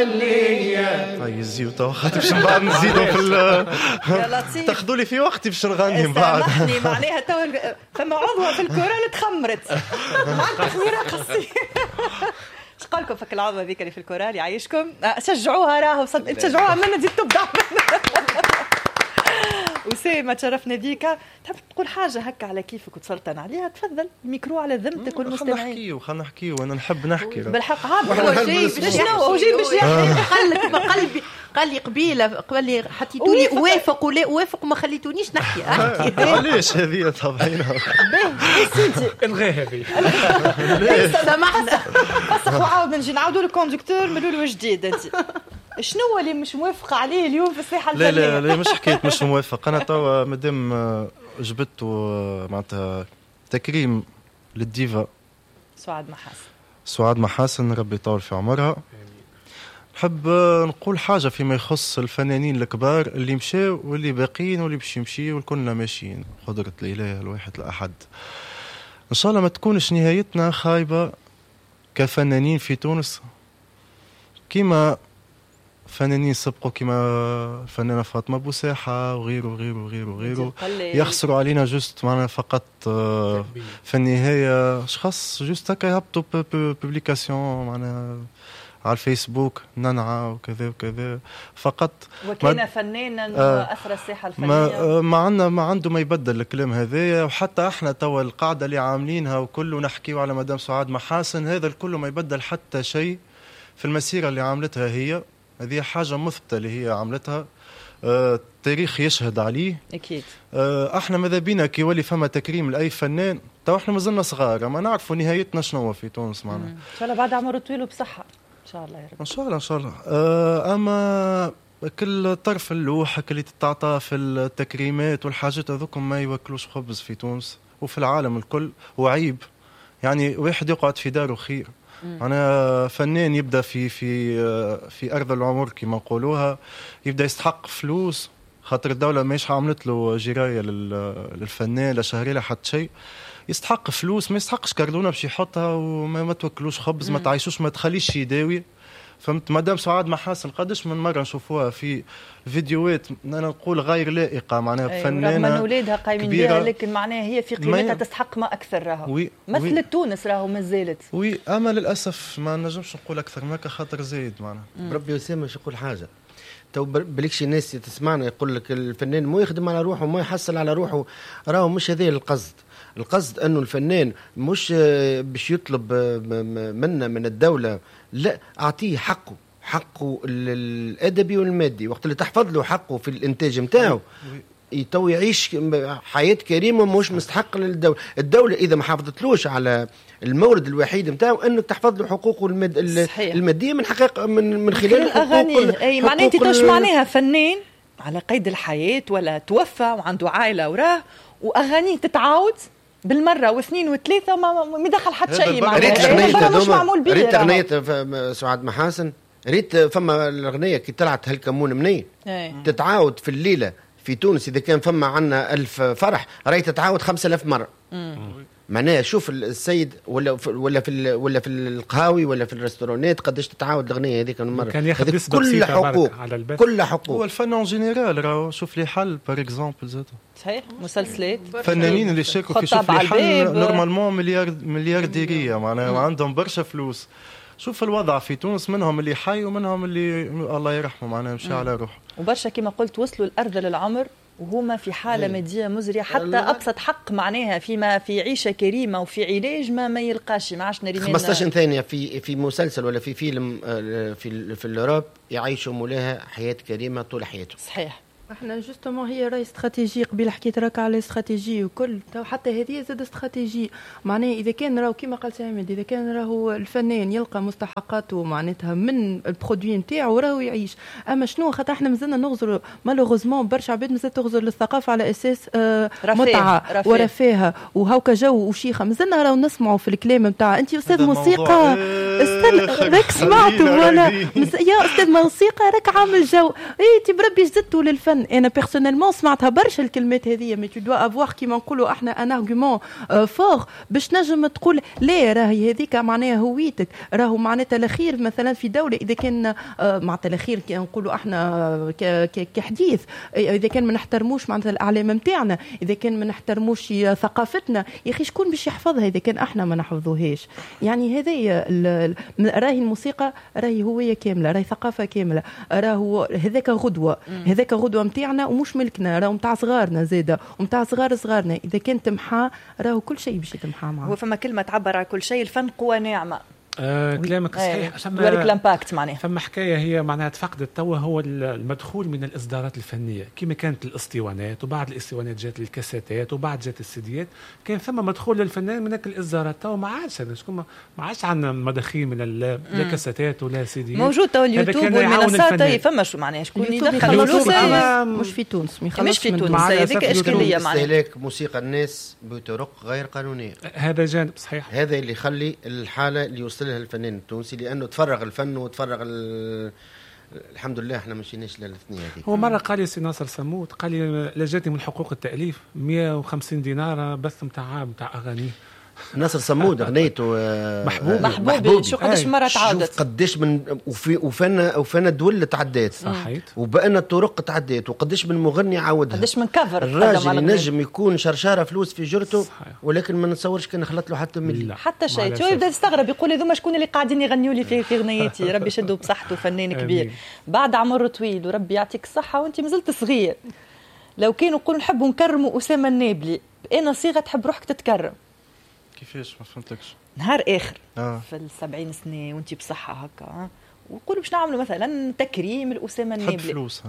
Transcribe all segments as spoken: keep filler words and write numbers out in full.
طيب يزيدوا تو خاطر باش من بعد نزيدوا في ال تاخذوا لي في وقتي باش نغني من بعد. سامحني معناها تو فما عضوة في الكورال تخمرت مع التصوير قصير. اش قال لكم فك العضوة ذيك اللي في الكورال يعيشكم؟ شجعوها راهو صد تشجعوها منا دي تبدا. وسام تشرفنا بيك. تحب تقول حاجه هكا على كيفك وتسلطن عليها؟ تفضل الميكرو على ذمتك والمستمعين. خلينا نحكيو خلينا نحكيو انا نحب نحكي بالحق عاد هو جاي شنو هو جاي باش يحكي. قال لك قلبي قال لي قبيله قال لي حطيتوا لي اوافق ولا اوافق وما خليتونيش نحكي. علاش هذه طبعا باهي سيدي الغي هذه سمحت فسخ وعاود نجي نعاودوا الكوندكتور من الاول وجديد. انت شنو اللي مش موافقه عليه اليوم في الساحه الفنيه؟ لا لا لا مش حكايه مش موافق. انا توا مادام جبت معناتها تكريم للديفا سعاد محاسن سعاد محاسن ربي يطول في عمرها. نحب نقول حاجه فيما يخص الفنانين الكبار اللي مشاو واللي باقيين واللي باش يمشيوا والكلنا ماشيين. قدره الاله الواحد الاحد. ان شاء الله ما تكونش نهايتنا خايبه كفنانين في تونس كيما فنانين سبقوا كما الفنانة فاطمة بوساحة وغيره وغيره وغيره وغيره يخسروا علينا جست معنا فقط في النهاية شخص جست هكا يهبطوا ببليكاسيون معنا على الفيسبوك ننعى وكذا وكذا فقط. وكان ما فنانا آه أثر الساحة الفنية ما, ما عندنا ما عنده ما يبدل الكلام هذايا. وحتى احنا توا القاعدة اللي عاملينها وكله نحكيو على مدام سعاد محاسن هذا الكل ما يبدل حتى شيء في المسيرة اللي عملتها هي. هذه حاجة مثبتة اللي هي عملتها. آه، التاريخ يشهد عليه أكيد. آه، احنا ماذا بينا كي يولي فما تكريم لأي فنان تو احنا مازلنا صغار ما نعرفوا نهايتنا شنو في تونس معنا. إن شاء الله بعد عمر طويل وبصحة إن شاء الله يا رب. إن شاء الله إن شاء الله. آه، أما كل طرف اللوحة اللي تتعطى في التكريمات والحاجات هذوكم ما يوكلوش خبز في تونس وفي العالم الكل. وعيب يعني واحد يقعد في داره خير. أنا فنان يبدأ في في في أرض العمر كما نقولوها يبدأ يستحق فلوس خاطر الدولة ماهيش عملت له جراية للفنان لا شهرية لا حتى شيء. يستحق فلوس ما يستحقش كاردونة باش يحطها وما ما توكلوش خبز ما تعيشوش ما تخليش يداوي. فهمت مدام سعاد محاسن قداش من مرة نشوفوها في فيديوهات أنا نقول غير لائقة معناها أيوة فنانة رغم أن أولادها قايمين بها لكن معناها هي في قيمتها تستحق ما أكثر راهو وي مثل وي تونس راهو ما زالت. وي أما للأسف ما نجمش نقول أكثر ما خاطر زايد معناها. بربي أسامة مش يقول حاجة تو بلكش الناس تسمعنا يقول لك الفنان مو يخدم على روحه وما يحصل على روحه راهو مش هذا القصد. القصد أنه الفنان مش باش يطلب منا من الدولة لا أعطيه حقه حقه الأدبي والمادي وقت اللي تحفظ له حقه في الإنتاج متاعه تو يعيش حياة كريمة مش مستحق للدولة. الدولة إذا ما حافظتلوش على المورد الوحيد متاعه أنك تحفظ له حقوقه المد... المادية من حقيقة من من خلال الأغاني. أي معناه أنت توش معناها فنان على قيد الحياة ولا توفى وعنده عائلة وراه وأغاني تتعاود بالمرة واثنين وثلاثة وما دخل حتى شيء معه. ريت الأغنية ريت أغنية سعاد محاسن ريت فما الأغنية كي طلعت هالكمون منين تتعاود في الليلة في تونس إذا كان فما عنا ألف فرح راهي تتعاود خمسة آلاف مرة. معناها شوف السيد ولا في ولا في ولا في القهاوي ولا في الريستورانات قداش تتعاود الأغنية هذيك المرة. كان ياخذ كل حقوق كل حقوق. هو الفن اون جينيرال راهو شوف لي حل بار اكزومبل زاد صحيح مسلسلات فنانين اللي شاركوا في شوف لي حل نورمالمون مليار مليارديرية معناها عندهم برشا فلوس. شوف الوضع في تونس منهم اللي حي ومنهم اللي الله يرحمه معناها مشى على روحه. وبرشا كما قلت وصلوا الأرض للعمر وهما في حالة مادية مزرية حتى أبسط حق معناها فيما في عيشة كريمة وفي علاج ما ما يلقاش ما عادش نريمين خمسطاش ثانية في في مسلسل ولا في فيلم في في الأوروب يعيشوا مولاها حياة كريمة طول حياته. صحيح. احنا جوستومون هي راي استراتيجي قبل حكيت راك على استراتيجي وكل تو حتى هذه زاد استراتيجي معناها اذا كان راهو كيما قال سامد اذا كان راهو الفنان يلقى مستحقاته معناتها من البرودوي نتاعو راهو يعيش. اما شنو خاطر احنا مازلنا نغزر مالوغوزمون برشا عباد مازال تغزر للثقافه على اساس آه متعه رفاه. ورفاهه وهوكا جو وشيخه مازلنا راهو نسمعوا في الكلام نتاع انت استاذ موسيقى استاذ راك سمعتوا ولا يا استاذ موسيقى راك عامل جو اي تي بربي زدتوا للفن. انا بيرسونيلمون سمعتها برشا الكلمات هذه مي تو دوا افوار كيما نقولوا احنا ان ارغيومون فور باش نجم تقول لا راهي هذيك معناها هويتك راهو معناتها الاخير مثلا في دوله اذا كان معناتها الاخير كي نقولوا احنا كحديث اذا كان ما نحترموش معناتها الاعلام نتاعنا اذا كان ما نحترموش ثقافتنا يا اخي شكون باش يحفظها اذا كان احنا ما نحفظوهاش. يعني هذه راهي الموسيقى راهي هويه كامله راهي ثقافه كامله راهو هذاك غدوه هذاك غدوه نتاعنا ومش ملكنا راهو نتاع صغارنا زاده ونتاع صغار صغارنا اذا كان تمحى راهو كل شيء باش يتمحى معاه. هو فما كلمه تعبر على كل شيء الفن قوه ناعمه. آه كلامك صحيح. فما الامباكت معناها فما حكايه هي معناها تفقدت توا هو المدخول من الاصدارات الفنيه كما كانت الاسطوانات وبعد الاسطوانات جات الكاسيتات وبعد جات السيديات كان ثم مدخول للفنان من الاصدارات. توا ما عادش ما عادش عندنا مداخيل من لا كاسيتات ولا سيديات موجود. توا اليوتيوب والمنصات فما شو معناها شكون يدخل فلوس مش في تونس مش في تونس هذيك اشكاليه معناها استهلاك موسيقى الناس بطرق غير قانونيه. هذا جانب صحيح. هذا اللي يخلي الحاله اللي يوصل لها الفنان التونسي لانه تفرغ الفن وتفرغ الحمد لله احنا مشيناش للاثنين هذه. هو مره قال لي سي ناصر سمود قال لي لجاتني من حقوق التاليف مئة وخمسين دينار بث نتاع نتاع اغاني. ناصر سمود اغنيته محبوب محبوب شو قداش مره تعاودت قداش من وفي وفنا وفنا الدول اللي تعدات صحيت وبقنا الطرق تعدات وقداش من مغني عاودها قداش من كفر. الراجل ينجم يكون شرشاره فلوس في جرته ولكن ما نتصورش كان خلط له حتى ملي حتى شيء. شو يبدا يستغرب يقول هذوما شكون اللي قاعدين يغنيوا لي في في اغنيتي ربي يشدوا بصحته فنان كبير بعد عمر طويل وربي يعطيك الصحه وانت مازلت صغير. لو كانوا نقولوا نحبوا نكرموا اسامه النابلي بانا صيغه تحب روحك تتكرم كيفاش ما فهمتكش؟ نهار اخر آه. في السبعين سنه وانت بصحه هكا ونقولوا باش نعملوا مثلا تكريم الاسامه النابلي. نحب فلوس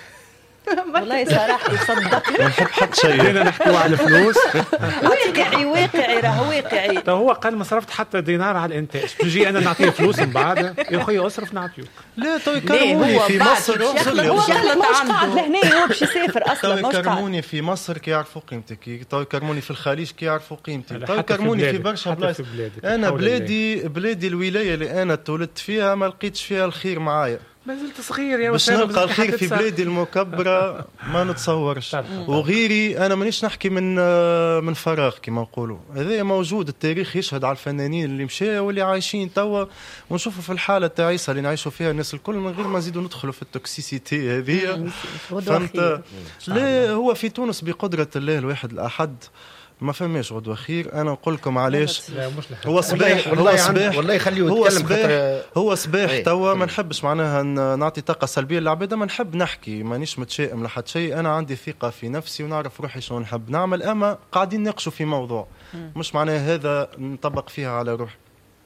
والله صراحه يصدق ما نحب حتى شيء. انا نحكيوا على الفلوس واقعي واقعي راه واقعي. تو هو قال ما صرفت حتى دينار على الانتاج تجي انا نعطيه فلوس من بعد يا خويا اصرف نعطيك. لا تو يكرموني في مصر هو مش قاعد لهنا هو باش يسافر اصلا تو يكرموني في مصر كي يعرفوا قيمتك تو يكرموني في الخليج كي يعرفوا قيمتي تو يكرموني في برشا بلايص. انا بلادي بلادي الولايه اللي انا تولدت فيها ما لقيتش فيها الخير معايا. ما زلت صغير يا باش نلقى الخير في بلادي المكبره ما نتصورش. وغيري انا مانيش نحكي من من فراغ كما نقولوا هذا موجود التاريخ يشهد على الفنانين اللي مشاوا واللي عايشين توا ونشوفوا في الحاله التعيسه اللي نعيشوا فيها الناس الكل من غير ما نزيدوا ندخلوا في التوكسيسيتي هذه. فهمت؟ لا هو في تونس بقدره الله الواحد الاحد ما فهمش غدوة خير. انا نقول لكم علاش هو صباح هو صباح والله يخليه هو يتكلم صباح هو صباح توا ما نحبش معناها نعطي طاقه سلبيه للعباد ما نحب نحكي مانيش متشائم لحد شيء. انا عندي ثقه في نفسي ونعرف روحي شنو نحب نعمل اما قاعدين نناقشوا في موضوع مش معناها هذا نطبق فيها على روحي.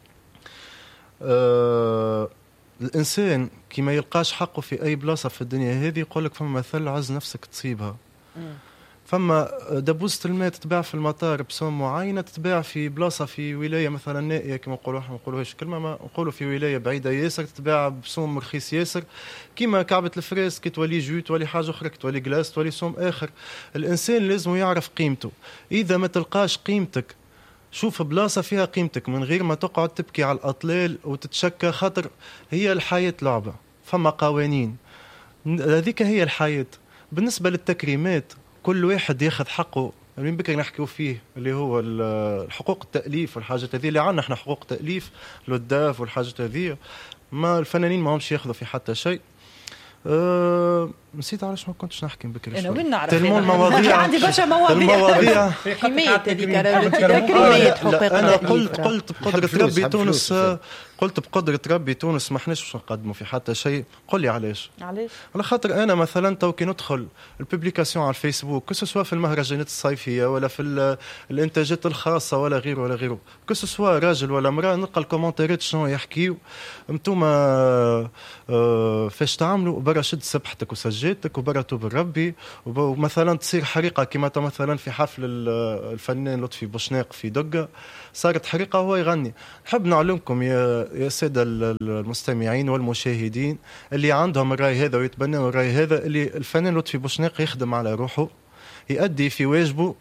أه الانسان كي ما يلقاش حقه في اي بلاصه في الدنيا هذه يقول لك فما مثل عز نفسك تصيبها. فما دبوسة الماء تتباع في المطار بسوم معينة تتباع في بلاصة في ولاية مثلا نائية كما نقولوا احنا نقولوا هاش كلمة ما نقولوا في ولاية بعيدة ياسر تتباع بسوم رخيص ياسر كما كعبة الفريس كي تولي جو تولي حاجة أخرى كي تولي جلاس تولي سوم آخر. الإنسان لازم يعرف قيمته. إذا ما تلقاش قيمتك شوف بلاصة فيها قيمتك من غير ما تقعد تبكي على الأطلال وتتشكى خاطر هي الحياة لعبة فما قوانين هذيك هي الحياة. بالنسبة للتكريمات كل واحد ياخذ حقه من بكري نحكيو فيه اللي هو الحقوق التأليف والحاجات هذه اللي عندنا احنا حقوق تأليف للداف والحاجات هذه ما الفنانين ما همش ياخذوا في حتى شيء. أه نسيت علاش ما كنتش نحكي بكري. انا وين نعرف المواضيع عندي برشا مواضيع المواضيع حماية هذيك انا قلت قلت بقدرة ربي تونس قلت بقدرة ربي تونس ما احناش باش نقدموا في حتى شيء. قل لي علاش؟ علاش؟ على خاطر انا مثلا تو كي ندخل البوبليكاسيون على الفيسبوك كسوا في المهرجانات الصيفيه ولا في الانتاجات الخاصه ولا غيره ولا غيره كسوا راجل ولا امراه نلقى الكومنتات شنو يحكيوا انتوما اه فاش تعملوا برا شد سبحتك وسجادتك وبرا توب الربي ومثلا تصير حريقه كما مثلا في حفل الفنان لطفي بوشناق في دقه صارت حريقه وهو يغني. نحب نعلمكم يا يا ساده المستمعين والمشاهدين اللي عندهم الراي هذا ويتبنوا الراي هذا اللي الفنان لطفي بوشناق يخدم على روحه يؤدي في واجبه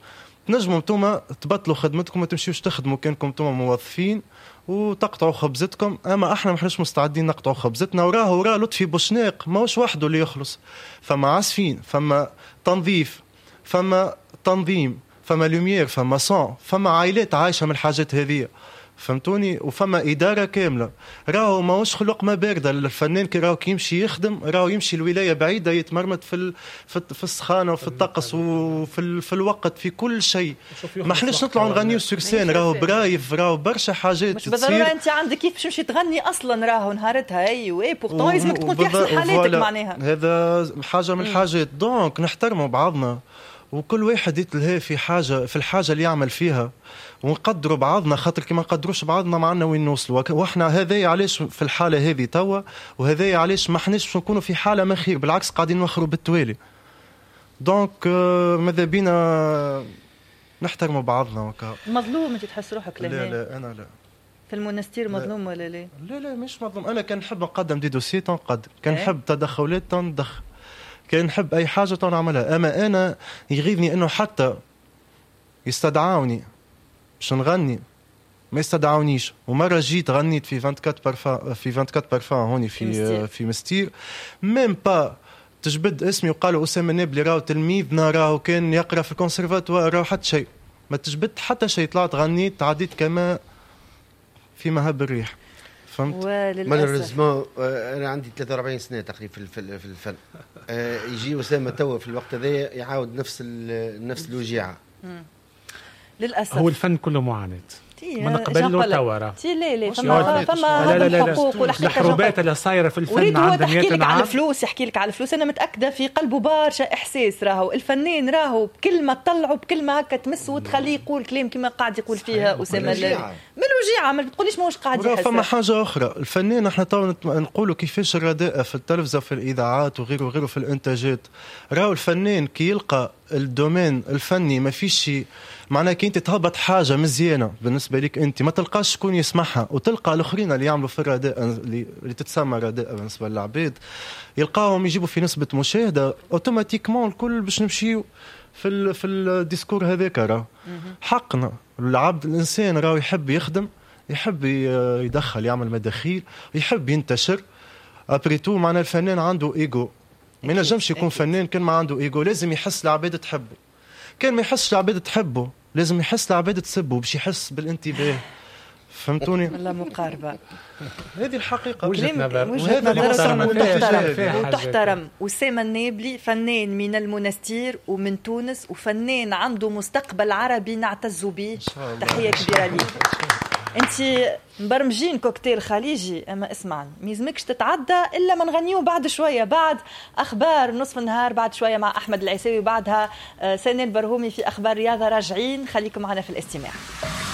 تنجموا انتم تبطلوا خدمتكم ما تمشيوش تخدموا كانكم انتم موظفين وتقطعوا خبزتكم، اما احنا ما احناش مستعدين نقطعوا خبزتنا. وراه وراه لطفي بوشناق ماهوش وحده اللي يخلص، فما عاسفين، فما تنظيف، فما تنظيم، فما لوميير، فما صون، فما عائلات عايشه من الحاجات هذه، فهمتوني؟ وفما اداره كامله. راهو ماهوش خلق ما بارده الفنان كي راهو كي يمشي يخدم، راهو يمشي الولايه بعيده يتمرمد في ال... في السخانه وفي الطقس وفي ال... في الوقت في كل شيء. ما احناش نطلعوا نغنيو سورسين، راهو برايف، راهو برشا حاجات مش بالضروره انت عندك كيف باش تمشي تغني اصلا راهو نهارتها اي وي بورتون لازمك تكون في احسن حالاتك معناها. هذا حاجه من الحاجات. دونك نحترموا بعضنا وكل واحد يتلهى في حاجه في الحاجه اللي يعمل فيها، ونقدروا بعضنا، خاطر كي ما نقدروش بعضنا معنا وين نوصلوا. واحنا هذا علاش في الحاله هذه توا، وهذا علاش ما احناش باش نكونوا في حاله ما خير، بالعكس قاعدين نوخروا بالتوالي. دونك ماذا بينا نحترموا بعضنا وكا. مظلوم انت تحس روحك لا لا انا لا في المونستير مظلوم ولا لا؟ لا لا مش مظلوم. انا كان نحب نقدم دي دوسي تنقدم، كان نحب تدخلات تندخل، كان نحب اي حاجه تنعملها. اما انا يغيظني انه حتى يستدعوني باش نغني ما يستدعونيش. ومره جيت غنيت في أربعة وعشرين برفان في أربعة وعشرين برفان هوني في مستير. في مستير ميم با تجبد اسمي وقالوا اسامه النابلي راهو تلميذنا، راهو كان يقرا في الكونسرفاتوار، راهو حتى شيء ما تجبد حتى شيء. طلعت غنيت عديت كما في مهب الريح، فهمت؟ مالوريزمون انا عندي ثلاثة وأربعين سنه تقريبا في الفن. يجي اسامه توا في الوقت هذا يعاود نفس نفس الوجيعه. للاسف هو الفن كله معاناه من قبل وتورا. تي لا لا فما فما لا لا لا الحروبات اللي صايره في الفن عندنا يحكي لك على الفلوس، يحكي لك على الفلوس. انا متاكده في قلبه برشا احساس. راهو الفنان راهو بكلمه تطلعه بكلمه هكا تمس وتخليه يقول كلام كما قاعد يقول فيها اسامه النابلي. من الوجيعه ما تقوليش ماهوش قاعد يحس. فما حاجه اخرى، الفنان احنا تو نقولوا كيفاش الرداءه في التلفزه في الاذاعات وغيره وغيره في الانتاجات. راهو الفنان كي يلقى الدومين الفني ما فيش شيء معناها، كي انت تهبط حاجه مزيانه بالنسبه لك انت ما تلقاش شكون يسمعها، وتلقى الاخرين اللي يعملوا في الرداء اللي, اللي تتسمى رداء بالنسبه للعباد يلقاهم يجيبوا في نسبه مشاهده اوتوماتيكمون الكل باش نمشيو في ال في الديسكور هذاك. راه حقنا العبد الانسان راهو يحب يخدم، يحب يدخل يعمل مداخيل، يحب ينتشر. ابريتو معناها الفنان عنده ايجو، ما ينجمش يكون فنان كان ما عنده ايجو. لازم يحس العباد تحبه، كان ما يحسش العباد تحبه لازم يحس العباد تسبه باش يحس بالانتباه. فهمتوني؟ والله مقاربه هذه الحقيقه. وجهة نظر وجهة نظر وتحترم. أسامة النابلي فنان من المونستير ومن تونس، وفنان عنده مستقبل عربي نعتز به. تحيه كبيره ليك. انت مبرمجين كوكتيل خليجي، اما اسمعني ما يلزمكش تتعدى الا ما نغنيو بعد شويه، بعد اخبار نصف النهار، بعد شويه مع احمد العيساوي، بعدها سنة البرهومي في اخبار رياضه. راجعين، خليكم معنا في الاستماع.